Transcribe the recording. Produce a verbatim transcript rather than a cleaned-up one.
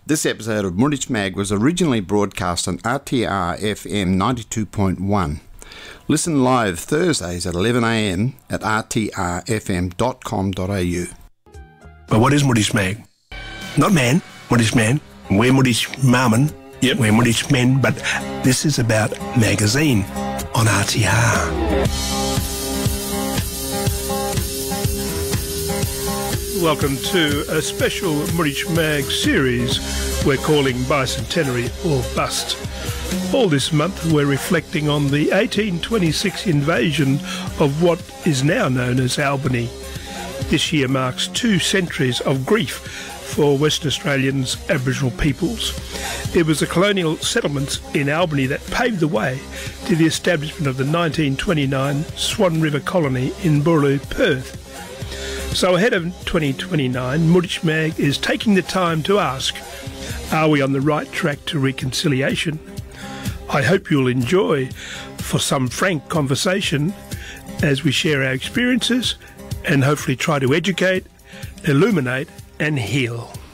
This episode of Murich Mag was originally broadcast on R T R F M ninety-two point one. Listen live Thursdays at eleven a m at r t r f m dot com dot a u. But what is Murich Mag? Not man, Murich man. We're Murich Marmon. Yep. We're Murich men, but this is about magazine on R T R. Welcome to a special Murich Mag series we're calling Bicentenary or Bust. All this month we're reflecting on the eighteen twenty-six invasion of what is now known as Albany. This year marks two centuries of grief for Western Australians' Aboriginal peoples. It was the colonial settlements in Albany that paved the way to the establishment of the nineteen twenty-nine Swan River Colony in Boorloo, Perth. So ahead of twenty twenty-nine, Murich Mag is taking the time to ask, are we on the right track to reconciliation? I hope you'll enjoy for some frank conversation as we share our experiences and hopefully try to educate, illuminate and heal.